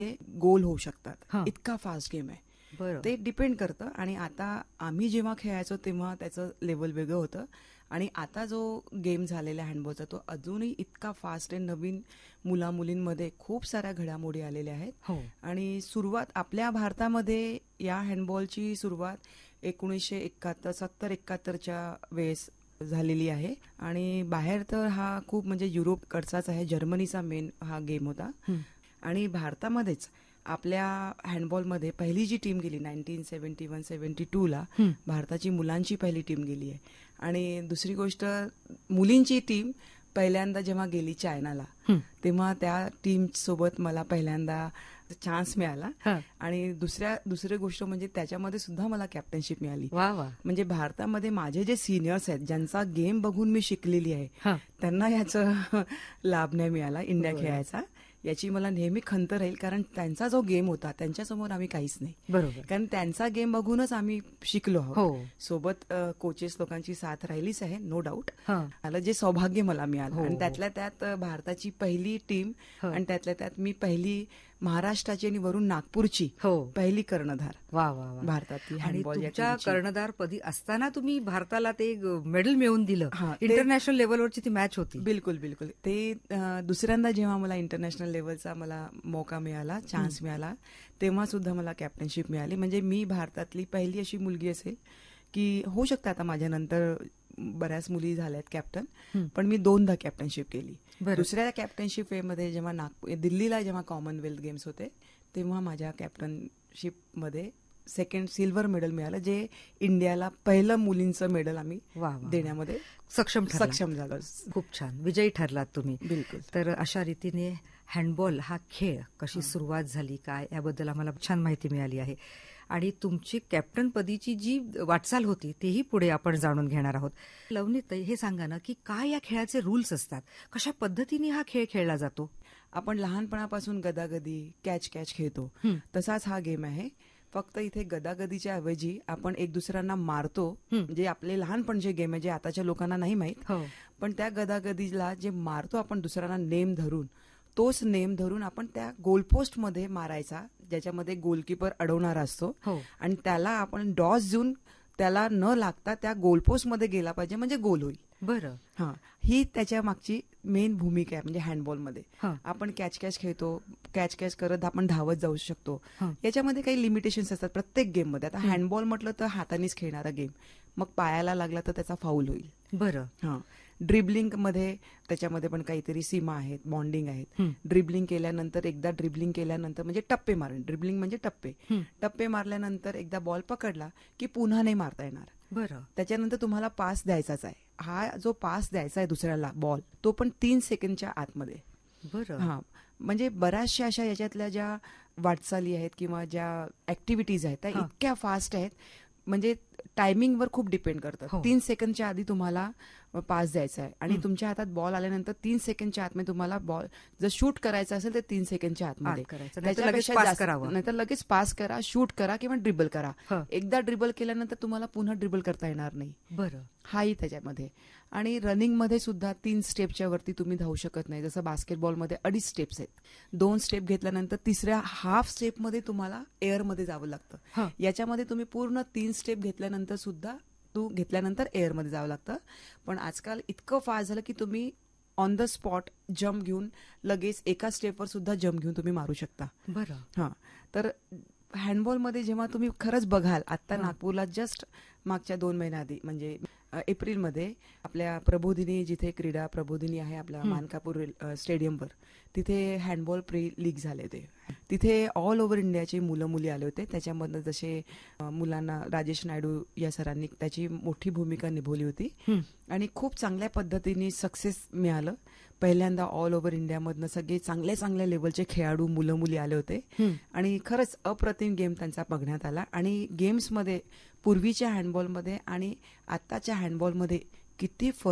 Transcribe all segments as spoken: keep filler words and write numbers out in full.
ते गोल होऊ शकतात. हा. इतका फास्ट गेम आहे. बरं. ते डिपेंड करतं. आणि आता आम्ही जेव्हा खेळायचो तेव्हा त्याचं लेवल वेगळं होतं आणि आता जो गेम झालेला हँडबॉलचा तो अजूनही इतका फास्ट आहे. नवीन मुला मुलींमध्ये खूप साऱ्या घडामोडी आलेल्या आहेत. हो. आणि सुरुवात आपल्या भारतामध्ये या हँडबॉलची सुरुवात एकोणीसशे एकाहत्तर सत्तर एकाहत्तरच्या वेळेस झालेली आहे. आणि बाहेर तर हा खूप म्हणजे युरोपकडचाच आहे. जर्मनीचा मेन हा गेम होता. हं. आणि भारतामध्येच आपल्या हँडबॉलमध्ये पहिली जी टीम गेली nineteen seventy one seventy two ला हं. भारताची मुलांची पहिली टीम गेली आहे. आणि दुसरी गोष्ट मुलींची टीम पहिल्यांदा जेव्हा गेली चायनाला हं. तेव्हा त्या टीम सोबत मला पहिल्यांदा चान्स मिळाला. हा. आणि दुसऱ्या दुसरी गोष्ट म्हणजे त्याच्यामध्ये सुद्धा मला कॅप्टनशिप मिळाली. वा वा. म्हणजे भारतामध्ये माझे जे सिनियर्स आहेत ज्यांचा गेम बघून मी शिकलेली आहे हा. त्यांना याचा लाभ नाही मिळाला इंडिया बरं. खेळायचा. याची मला नेहमी खंत राहील कारण त्यांचा जो गेम होता त्यांच्यासमोर आम्ही काहीच नाही. बरोबर. कारण त्यांचा गेम बघूनच आम्ही शिकलो आहोत. हो. सोबत कोचेस लोकांची साथ राहिलीच आहे नो डाऊट. हा. मला जे सौभाग्य मला मिळालं हो. आणि त्यातल्या त्यात अ, भारताची पहिली टीम हो. आणि त्यातल्या त्यात मी पहिली महाराष्ट्राची आणि वरून नागपूरची हो. पहिली कर्णधार वा वा वा. भारतातली आणि हँडबॉल या तुमच्या टीमची. कर्णधारपदी असताना तुम्ही भारताला ते मेडल मिळवून दिलं. हा, ते- इंटरनॅशनल लेवलवरची ती मॅच होती. बिलकुल बिलकुल. ते अ, दुसऱ्यांदा जेव्हा मला इंटरनॅशनल लेवलचा मला मौका मिळाला चान्स मिळाला तेव्हा सुद्धा मला कॅप्टनशिप मिळाली. म्हणजे मी भारतातली पहिली अशी मुलगी असेल की होऊ शकतं आता माझ्यानंतर बऱ्याच मुली झाल्यात कॅप्टन हं. पण मी दोनदा कॅप्टनशिप केली. बरं. दुसऱ्या कॅप्टनशिप मध्ये जेव्हा नागपूर दिल्लीला जेव्हा कॉमनवेल्थ गेम्स होते तेव्हा माझ्या कॅप्टनशिपमध्ये सेकंड सिल्वर मेडल मिळालं जे इंडियाला पहिलं मुलींचं मेडल आम्ही वा वा. देण्यामध्ये सक्षम ठरला. सक्षम झालो. खूप छान. विजयी ठरलात तुम्ही. बिलकुल. तर अशा रीतीने हँडबॉल हा खेळ कशी सुरुवात झाली काय याबद्दल आम्हाला छान माहिती मिळाली आहे. आणि तुमची कॅप्टनपदीची जी वाटचाल होती तेही पुढे आपण जाणून घेणार आहोत. लवनीताई हे सांगा ना की काय या खेळाचे रूल्स असतात, कशा पद्धतीने हा खेळ खेळला जातो. आपण लहानपणापासून गदागदी कॅच कॅच खेळतो हं. तसाच हा गेम आहे. फक्त इथे गदागदीच्या ऐवजी आपण एक दुसऱ्यांना मारतो. हं. जे आपले लहानपण जे गेम आहे जे आताच्या लोकांना नाही माहित हो. पण त्या गदागदीला जे मारतो आपण दुसऱ्यांना नेम धरून तोच नेम धरून आपण त्या गोलपोस्ट मध्ये मारायचा ज्याच्यामध्ये गोलकीपर अडवणारा असतो. हो. आणि त्याला आपण डॉस देऊन त्याला न लागता त्या गोलपोस्ट मध्ये गेला पाहिजे म्हणजे गोल होईल. बरं. हा ही त्याच्या मागची मेन भूमिका आहे. म्हणजे हँडबॉलमध्ये हा. आपण कॅच कॅच खेळतो कॅच कॅच करत आपण धावत जाऊ शकतो. हा. याच्यामध्ये काही लिमिटेशन्स असतात प्रत्येक गेममध्ये. आता हँडबॉल म्हटलं तर हातानेच खेळणारा गेम मग पायाला लागला तर त्याचा फाऊल होईल. बरं. हा ड्रिबलिंग मध्ये त्याच्यामध्ये पण काहीतरी सीमा आहेत बॉन्डिंग आहेत. हं. ड्रिबलिंग केल्यानंतर एकदा ड्रिबलिंग केल्यानंतर म्हणजे टप्पे मारून ड्रिबलिंग म्हणजे टप्पे हं. टप्पे मारल्यानंतर एकदा बॉल पकडला की पुन्हा नाही मारता येणार. बरं. त्याच्यानंतर तुम्हाला पास द्यायचाच आहे. हा जो पास द्यायचा आहे दुसऱ्याला बॉल तो पण तीन सेकंडच्या आतमध्ये. बरं. हा म्हणजे बऱ्याचशा अशा याच्यातल्या ज्या वाटचाली आहेत किंवा ज्या ऍक्टिव्हिटीज आहेत त्या हा. इतक्या फास्ट आहेत म्हणजे टायमिंगवर खूप डिपेंड करतं. हो. तीन सेकंडच्या आधी तुम्हाला पास द्यायचा आहे आणि हं. तुमच्या हातात बॉल आल्यानंतर तीन सेकंडच्या आतमध्ये तुम्हाला बॉल जर शूट करायचा असेल तर तीन सेकंडच्या आतमध्ये आत करायचं. नाहीतर लगेच त्याच्यापेक्षा पास जास्त- करावं. नाहीतर लगेच पास करा शूट करा किंवा ड्रिबल करा. हं. एकदा ड्रिबल केल्यानंतर तुम्हाला पुन्हा ड्रिबल करता येणार नाही. बरं. हाही त्याच्यामध्ये. आणि रनिंगमध्ये सुद्धा तीन स्टेपच्या वरती तुम्ही धावू शकत नाही. जसं बास्केटबॉलमध्ये अडीच स्टेप्स आहेत. दोन स्टेप घेतल्यानंतर तिसऱ्या हाफ स्टेपमध्ये तुम्हाला एअरमध्ये जावं लागतं. हं. याच्यामध्ये तुम्ही पूर्ण तीन स्टेप घेतल्यानंतर सुद्धा तू घेतल्यानंतर एअरमध्ये जावं लागतं. पण आजकाल इतकं फास्ट झालं की तुम्ही ऑन द स्पॉट जम्प घेऊन लगेच एका स्टेपवर सुद्धा जम्प घेऊन तुम्ही मारू शकता. बरं. हा तर हँडबॉलमध्ये जेव्हा तुम्ही खरंच बघाल आता हा. नागपूरला जस्ट मागच्या दोन महिन्याआधी म्हणजे अ, एप्रिलमध्ये आपल्या प्रबोधिनी जिथे क्रीडा प्रबोधिनी आहे आपल्या हं. मानकापूर अ, स्टेडियमवर तिथे हँडबॉल प्री लीग झाले होते. तिथे ऑल ओव्हर इंडियाचे मुलं मुली आले होते. त्याच्यामधनं जसे अ, मुलांना राजेश नायडू या सरांनी त्याची मोठी भूमिका निभवली होती हं. आणि खूप चांगल्या पद्धतीने सक्सेस मिळालं. पहिल्यांदा ऑल ओव्हर इंडियामधनं सगळे चांगल्या चांगल्या लेवलचे खेळाडू मुलं मुली आले होते हं. आणि खरंच अप्रतिम गेम त्यांचा बघण्यात आला. आणि गेम्समध्ये पूर्वीच्या हँडबॉलमध्ये आणि आत्ताच्या हँडबॉलमध्ये किती फरक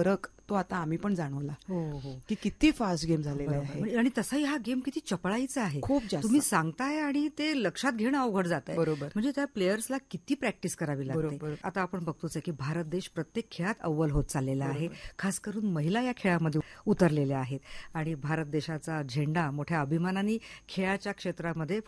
तो आता आम्ही पण जाणवला हो हो की किती फास्ट गेम झालेला बरोबर. आहे. म्हणजे- आणि तसाही हा गेम किती चपळाईचा आहे. खूप जास्त. तुम्ही सांगताय आणि ते लक्षात घेणं अवघड जात आहे. बरोबर. म्हणजे त्या प्लेयर्सला किती प्रॅक्टिस करावी लागते. बरोबर. आता आपण बघतोच आहे की भारत देश प्रत्येक खेळात अव्वल होत चाललेला आहे. खास करून महिला या खेळामध्ये उतरलेल्या आहेत आणि भारत देशाचा झेंडा मोठ्या अभिमानाने खेळाच्या क्षेत्रामध्ये